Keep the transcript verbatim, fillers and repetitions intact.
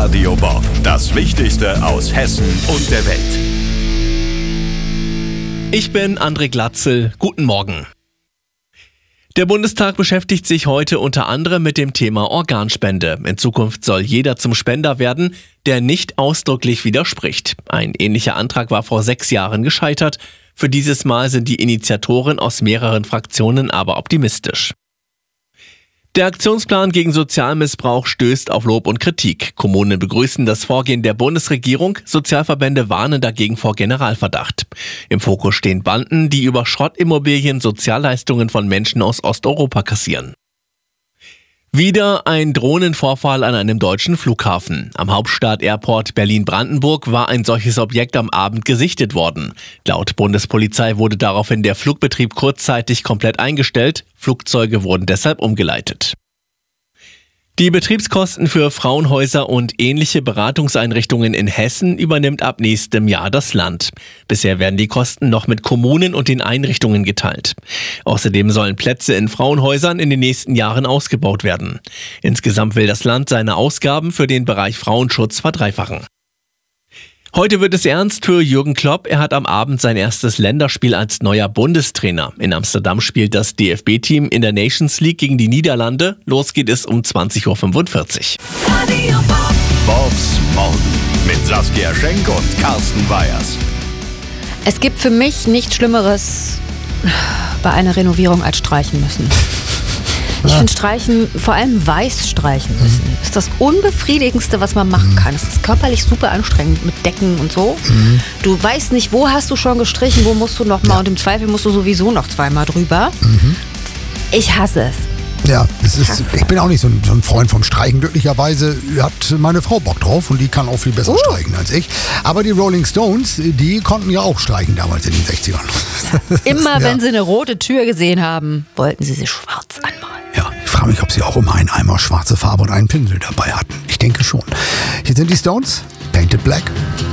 Radio Bob. Das Wichtigste aus Hessen und der Welt. Ich bin André Glatzel. Guten Morgen. Der Bundestag beschäftigt sich heute unter anderem mit dem Thema Organspende. In Zukunft soll jeder zum Spender werden, der nicht ausdrücklich widerspricht. Ein ähnlicher Antrag war vor sechs Jahren gescheitert. Für dieses Mal sind die Initiatoren aus mehreren Fraktionen aber optimistisch. Der Aktionsplan gegen Sozialmissbrauch stößt auf Lob und Kritik. Kommunen begrüßen das Vorgehen der Bundesregierung, Sozialverbände warnen dagegen vor Generalverdacht. Im Fokus stehen Banden, die über Schrottimmobilien Sozialleistungen von Menschen aus Osteuropa kassieren. Wieder ein Drohnenvorfall an einem deutschen Flughafen. Am Hauptstadt-Airport Berlin-Brandenburg war ein solches Objekt am Abend gesichtet worden. Laut Bundespolizei wurde daraufhin der Flugbetrieb kurzzeitig komplett eingestellt. Flugzeuge wurden deshalb umgeleitet. Die Betriebskosten für Frauenhäuser und ähnliche Beratungseinrichtungen in Hessen übernimmt ab nächstem Jahr das Land. Bisher werden die Kosten noch mit Kommunen und den Einrichtungen geteilt. Außerdem sollen Plätze in Frauenhäusern in den nächsten Jahren ausgebaut werden. Insgesamt will das Land seine Ausgaben für den Bereich Frauenschutz verdreifachen. Heute wird es ernst für Jürgen Klopp. Er hat am Abend sein erstes Länderspiel als neuer Bundestrainer. In Amsterdam spielt das D F B-Team in der Nations League gegen die Niederlande. Los geht es um zwanzig Uhr fünfundvierzig. Bobs Morgen mit Saskia Schenk und Carsten Weyers. Es gibt für mich nichts Schlimmeres bei einer Renovierung als streichen müssen. Ich finde Streichen, vor allem weiß streichen müssen, mhm. ist das Unbefriedigendste, was man machen kann. Es ist körperlich super anstrengend mit Decken und so. Mhm. Du weißt nicht, wo hast du schon gestrichen, wo musst du noch mal, ja. Und im Zweifel musst du sowieso noch zweimal drüber. Mhm. Ich hasse es. Ja, es ist, ich bin auch nicht so ein, so ein Freund vom Streichen. Glücklicherweise hat meine Frau Bock drauf und die kann auch viel besser uh. streichen als ich. Aber die Rolling Stones, die konnten ja auch streichen damals in den sechzigern. Immer ja. wenn sie eine rote Tür gesehen haben, wollten sie sie schwarz anmalen. Ja, ich frage mich, ob sie auch immer einen Eimer schwarze Farbe und einen Pinsel dabei hatten. Ich denke schon. Hier sind die Stones, Painted Black.